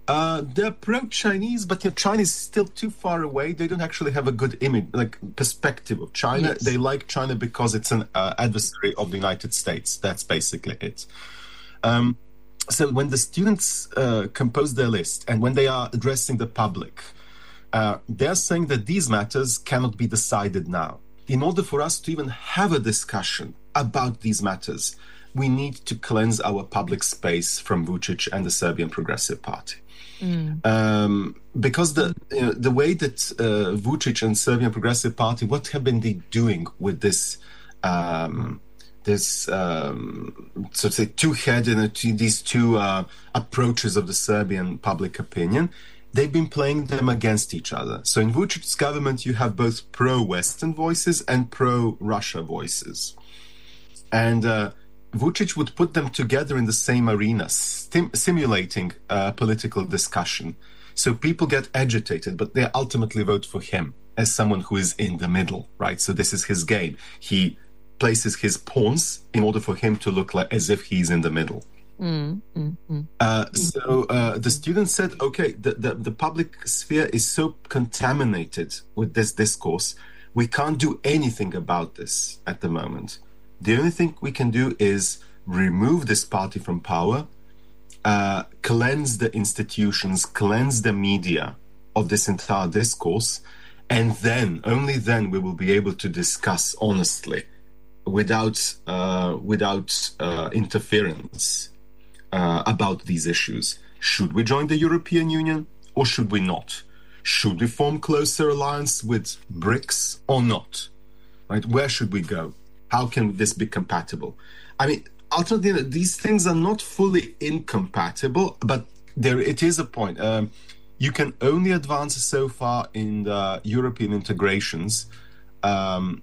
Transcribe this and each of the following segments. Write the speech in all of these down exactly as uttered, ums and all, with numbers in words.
Uh, they're pro-Chinese, but you know, China is still too far away. They don't actually have a good image, like perspective of China. Yes. They like China because it's an uh, adversary of the United States. That's basically it. Um, so when the students uh, compose their list and when they are addressing the public, uh, they're saying that these matters cannot be decided now. In order for us to even have a discussion about these matters, we need to cleanse our public space from Vučić and the Serbian Progressive Party. Mm. Um, because the you know, the way that uh, Vučić and Serbian Progressive Party, what have been they doing with this um, this um, so to say two-headed uh, these two uh, approaches of the Serbian public opinion? They've been playing them against each other. So in Vučić's government, you have both pro-Western voices and pro-Russia voices, and uh, Vučić would put them together in the same arena, stim- simulating uh, political discussion. So people get agitated, but they ultimately vote for him as someone who is in the middle, right? So this is his game. He places his pawns in order for him to look like as if he's in the middle. Mm, mm, mm. Uh, so uh, the students said, okay, the, the, the public sphere is so contaminated with this discourse, we can't do anything about this at the moment. The only thing we can do is remove this party from power, uh, cleanse the institutions, cleanse the media of this entire discourse, and then, only then, we will be able to discuss honestly, without uh, without uh, interference, uh, about these issues. Should we join the European Union or should we not? Should we form closer alliance with BRICS or not? Right? Where should we go? How can this be compatible? I mean, ultimately, these things are not fully incompatible, but there it is a point. Um, you can only advance so far in the European integrations um,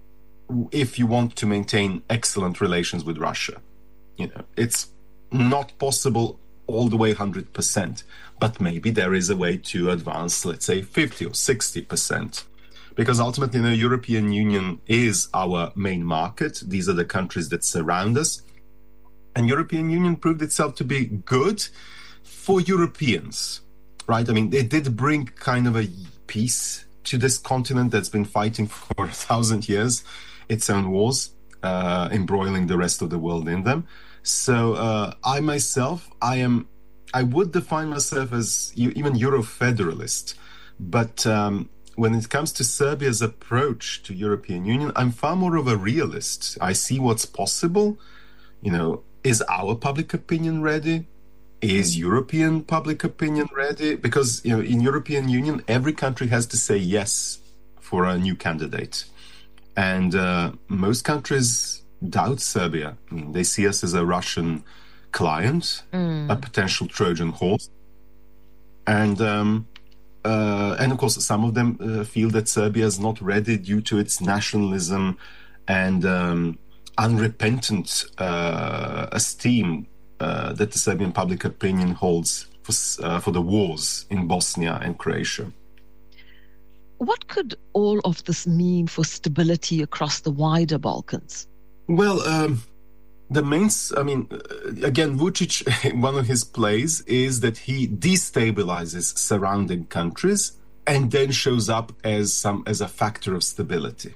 if you want to maintain excellent relations with Russia. You know, it's not possible all the way one hundred percent, but maybe there is a way to advance, let's say, fifty or sixty percent. Because ultimately, the European Union is our main market. These are the countries that surround us. And European Union proved itself to be good for Europeans, right? I mean, it did bring kind of a peace to this continent that's been fighting for a thousand years, its own wars, uh, embroiling the rest of the world in them. So uh, I myself, I am, I would define myself as even Euro-federalist, but um, when it comes to Serbia's approach to European Union, I'm far more of a realist. I see what's possible. You know, is our public opinion ready? Is European public opinion ready? Because, you know, in European Union, every country has to say yes for a new candidate. And uh, most countries doubt Serbia. I mean, they see us as a Russian client, mm. a potential Trojan horse. And... Um, Uh, and of course, some of them uh, feel that Serbia is not ready due to its nationalism and um, unrepentant uh, esteem uh, that the Serbian public opinion holds for, uh, for the wars in Bosnia and Croatia. What could all of this mean for stability across the wider Balkans? Well, um, the main, I mean, again, Vučić, one of his plays is that he destabilizes surrounding countries and then shows up as some as a factor of stability.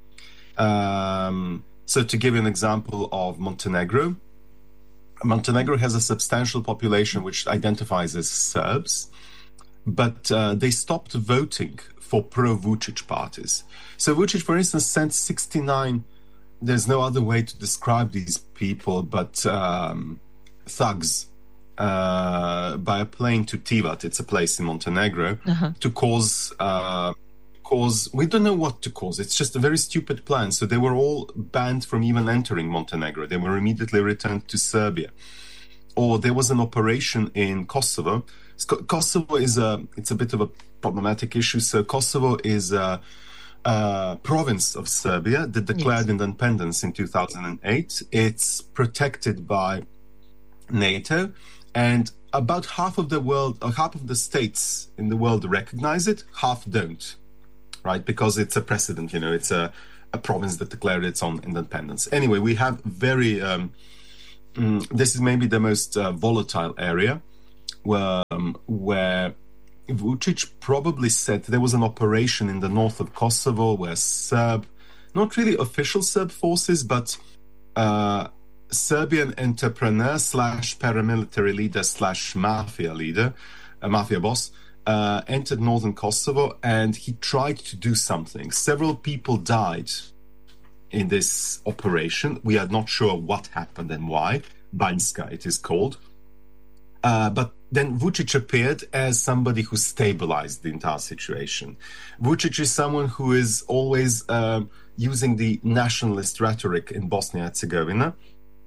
Um, so to give you an example of Montenegro, Montenegro has a substantial population which identifies as Serbs, but uh, they stopped voting for pro-Vučić parties. So Vučić, for instance, sent sixty-nine. There's no other way to describe these people but um, thugs uh, by a plane to Tivat. It's a place in Montenegro uh-huh. to cause uh, cause. We don't know what to cause. It's just a very stupid plan. So they were all banned from even entering Montenegro. They were immediately returned to Serbia. Or there was an operation in Kosovo. Kosovo is a it's a bit of a problematic issue. So Kosovo is a Uh, province of Serbia that declared yes. independence in two thousand eight. It's protected by NATO, and about half of the world, or half of the states in the world recognize it, half don't, right? Because it's a precedent, you know, it's a, a province that declared its own independence. Anyway, we have very, um, mm, this is maybe the most uh, volatile area where, um, where Vučić probably said there was an operation in the north of Kosovo where Serb, not really official Serb forces, but uh, Serbian entrepreneur slash paramilitary leader slash mafia leader, a mafia boss, uh, entered northern Kosovo, and he tried to do something. Several people died in this operation. We are not sure what happened and why. Banjska, it is called. Uh, but then Vučić appeared as somebody who stabilized the entire situation. Vučić is someone who is always uh, using the nationalist rhetoric in Bosnia and Herzegovina.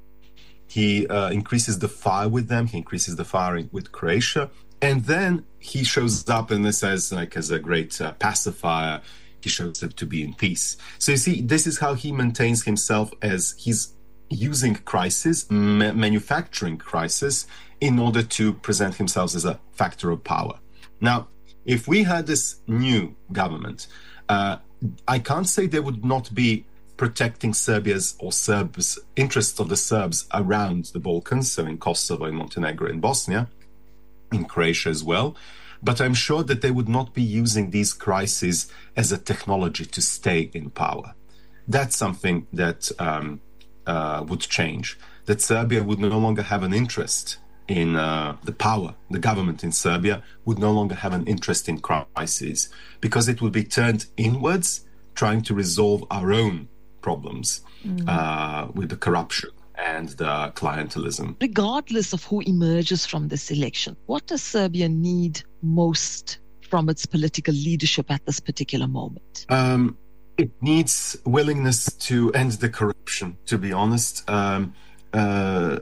He uh, increases the fire with them. He increases the fire with Croatia. And then he shows up and says, like, as a great uh, pacifier, he shows up to be in peace. So you see, this is how he maintains himself, as he's using crisis, ma- manufacturing crisis, in order to present himself as a factor of power. Now, if we had this new government, uh, I can't say they would not be protecting Serbia's or Serbs' interests of the Serbs around the Balkans, so in Kosovo, in Montenegro, in Bosnia, in Croatia as well. But I'm sure that they would not be using these crises as a technology to stay in power. That's something that um, uh, would change. That Serbia would no longer have an interest in uh, the power. The government in Serbia would no longer have an interest in crises, because it would be turned inwards, trying to resolve our own problems mm. uh, with the corruption and the clientelism. Regardless of who emerges from this election, what does Serbia need most from its political leadership at this particular moment? Um, it needs willingness to end the corruption, to be honest. Um, uh,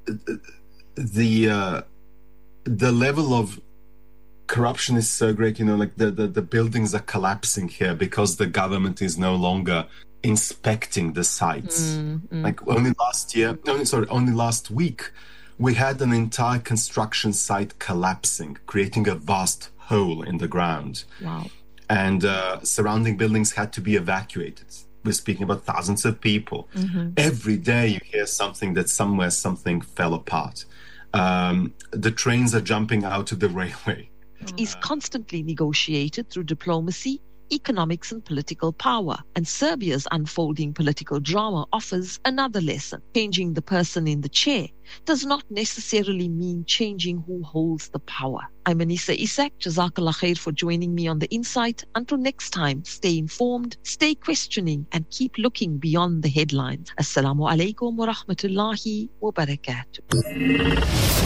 the uh, the level of corruption is so great, you know, like the, the, the buildings are collapsing here because the government is no longer inspecting the sites. Mm, mm. Like only last year, only, sorry, only last week, we had an entire construction site collapsing, creating a vast hole in the ground. Wow. And uh, surrounding buildings had to be evacuated. We're speaking about thousands of people. Mm-hmm. Every day you hear something that somewhere something fell apart. Um, the trains are jumping out of the railway. It is constantly negotiated through diplomacy, economics and political power, and Serbia's unfolding political drama offers another lesson. Changing the person in the chair does not necessarily mean changing who holds the power. I'm Anissa Isak. Jazakallah khair for joining me on The Insight. Until next time, stay informed, stay questioning, and keep looking beyond the headlines. Assalamu alaikum wa rahmatullahi wa barakatuh.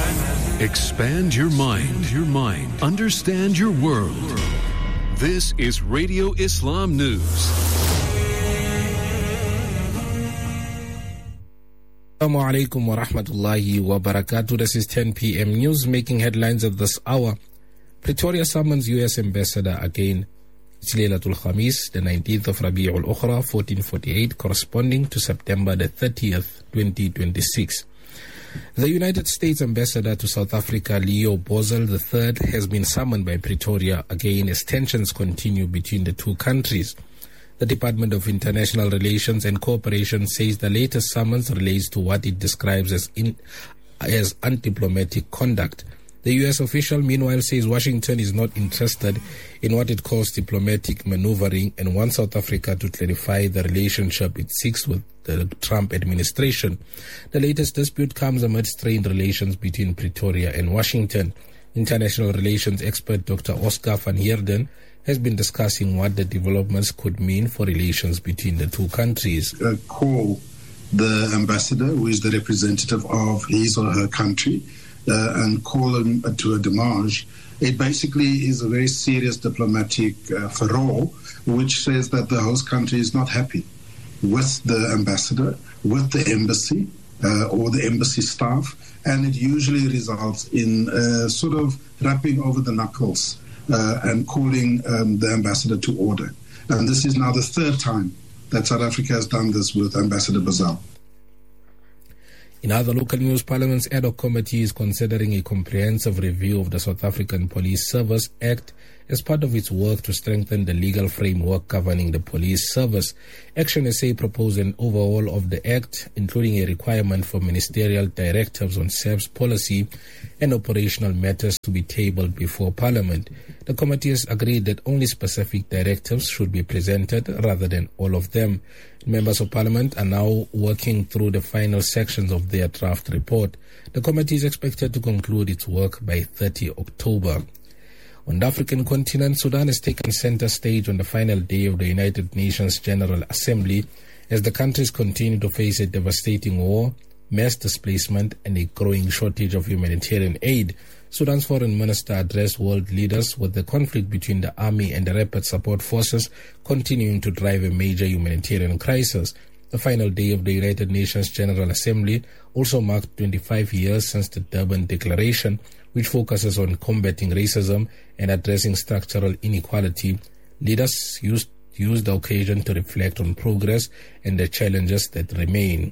Expand your mind, your mind. Understand your world. This is Radio Islam News. Assalamu alaikum wa rahmatullahi wa barakatuh. This is ten p.m. news, making headlines at this hour. Pretoria summons U S ambassador again. It's Laylatul Khamis, the nineteenth of Rabi'ul Ukhra, fourteen forty-eight, corresponding to September the thirtieth, twenty twenty-six. The United States ambassador to South Africa, Leo Bozell the third, has been summoned by Pretoria again as tensions continue between the two countries. The Department of International Relations and Cooperation says the latest summons relates to what it describes as in, as undiplomatic conduct. The U S official, meanwhile, says Washington is not interested in what it calls diplomatic maneuvering and wants South Africa to clarify the relationship it seeks with the Trump administration. The latest dispute comes amid strained relations between Pretoria and Washington. International relations expert Doctor Oscar van Heerden has been discussing what the developments could mean for relations between the two countries. Uh, call the ambassador, who is the representative of his or her country, uh, and call him to a demarche. It basically is a very serious diplomatic uh, furore, which says that the host country is not happy with the ambassador, with the embassy, uh, or the embassy staff, and it usually results in uh, sort of wrapping over the knuckles uh, and calling um, the ambassador to order. And this is now the third time that South Africa has done this with Ambassador Bozell. In other local news, Parliament's ad hoc committee is considering a comprehensive review of the South African Police Service Act as part of its work to strengthen the legal framework governing the police service. Action S A proposed an overhaul of the Act, including a requirement for ministerial directives on S A P's policy and operational matters to be tabled before Parliament. The committee has agreed that only specific directives should be presented rather than all of them. Members of Parliament are now working through the final sections of their draft report. The committee is expected to conclude its work by thirtieth October. On the African continent, Sudan has taken center stage on the final day of the United Nations General Assembly as the countries continue to face a devastating war, mass displacement, and a growing shortage of humanitarian aid. Sudan's foreign minister addressed world leaders with the conflict between the army and the rapid support forces continuing to drive a major humanitarian crisis. The final day of the United Nations General Assembly also marked twenty-five years since the Durban Declaration, which focuses on combating racism and addressing structural inequality. Leaders used, used the occasion to reflect on progress and the challenges that remain.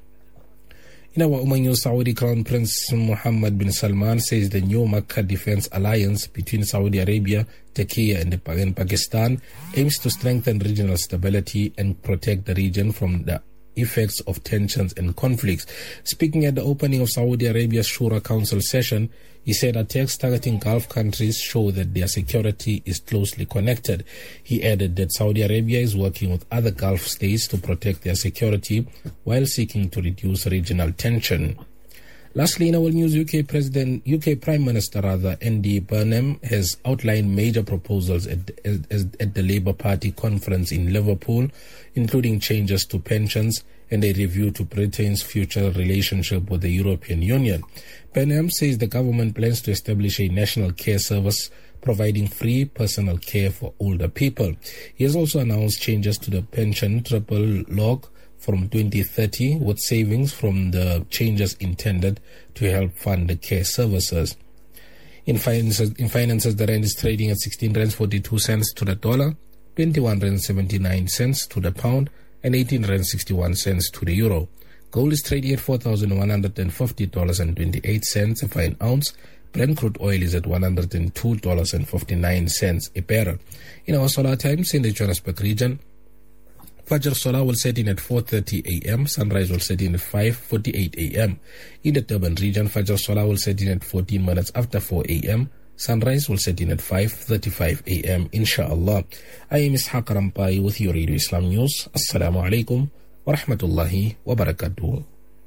In our Oman news, Saudi Crown Prince Mohammed bin Salman says the new Makkah Defense Alliance between Saudi Arabia, Turkey and Pakistan aims to strengthen regional stability and protect the region from the effects of tensions and conflicts. Speaking at the opening of Saudi Arabia's Shura Council session, he said attacks targeting Gulf countries show that their security is closely connected. He added that Saudi Arabia is working with other Gulf states to protect their security while seeking to reduce regional tension. Lastly, in our news, U K President, U K Prime Minister rather, Andy Burnham has outlined major proposals at, at, at the Labour Party conference in Liverpool, including changes to pensions and a review to Britain's future relationship with the European Union. Burnham says the government plans to establish a national care service providing free personal care for older people. He has also announced changes to the pension triple log from twenty thirty, with savings from the changes intended to help fund the care services. In finances, in finances the rand is trading at sixteen rand forty-two cents to the dollar, twenty-one rand seventy-nine cents to the pound, and eighteen rand sixty-one cents to the euro. Gold is trading at four thousand one hundred fifty dollars and twenty-eight cents for an ounce. Brent crude oil is at one hundred two dollars and fifty-nine cents a barrel. In our solar times in the Johannesburg region, Fajr Solar will set in at four thirty a.m. Sunrise will set in at five forty-eight a.m. In the Durban region, Fajr Solar will set in at fourteen minutes after four a.m. Sunrise will set in at five thirty-five a.m. Inshallah. I am Ishaq Rampai with your Radio Islam News. Assalamu alaikum wa rahmatullahi wa barakatuh.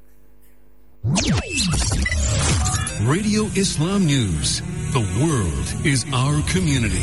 Radio Islam News. The world is our community.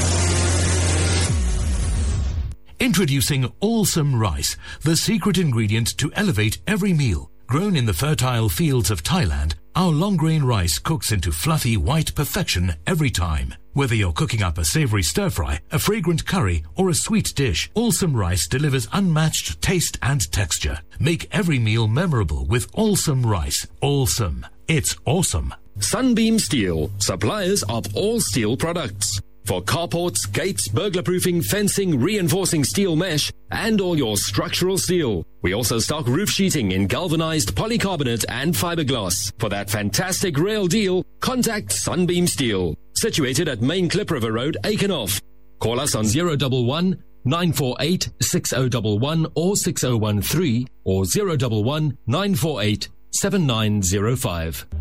Introducing Awesome Rice, the secret ingredient to elevate every meal. Grown in the fertile fields of Thailand, our long-grain rice cooks into fluffy white perfection every time. Whether you're cooking up a savory stir-fry, a fragrant curry, or a sweet dish, Awesome Rice delivers unmatched taste and texture. Make every meal memorable with Awesome Rice. Awesome. It's awesome. Sunbeam Steel, suppliers of all steel products. For carports, gates, burglar-proofing, fencing, reinforcing steel mesh, and all your structural steel. We also stock roof sheeting in galvanized polycarbonate and fiberglass. For that fantastic rail deal, contact Sunbeam Steel. Situated at Main Klip River Road, Aikenhof. Call us on zero one one, nine four eight, six zero one one or six zero one three or zero one one, nine four eight, seven nine zero five.